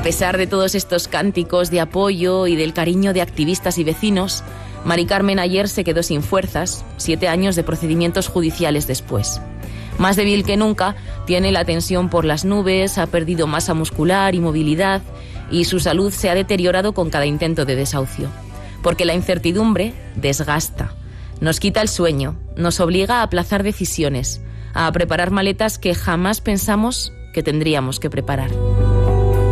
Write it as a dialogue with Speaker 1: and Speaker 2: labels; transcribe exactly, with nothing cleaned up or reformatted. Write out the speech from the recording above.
Speaker 1: pesar de todos estos cánticos de apoyo y del cariño de activistas y vecinos, Mari Carmen ayer se quedó sin fuerzas, siete años de procedimientos judiciales después. Más débil que nunca, tiene la tensión por las nubes, ha perdido masa muscular y movilidad y su salud se ha deteriorado con cada intento de desahucio. Porque la incertidumbre desgasta, nos quita el sueño, nos obliga a aplazar decisiones, a preparar maletas que jamás pensamos que tendríamos que preparar.